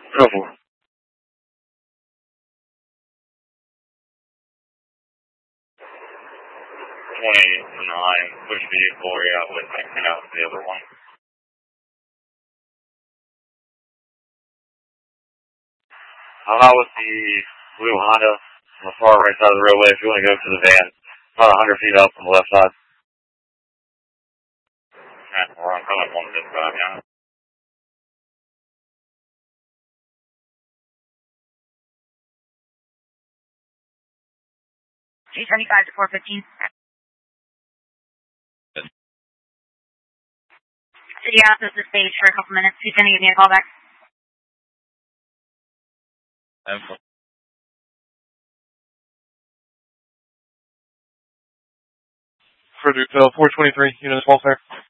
Go for it. 28-9, which vehicle are you out with? Maxing out the other one. I'm out with the blue Honda on the far right side of the roadway. If you want to go to the van, about 100 feet up on the left side. We're on coming 155, yeah. G75 to 415. City asked us to stage for a couple minutes. He's going to give me a call back. Frederick 423, unit welfare.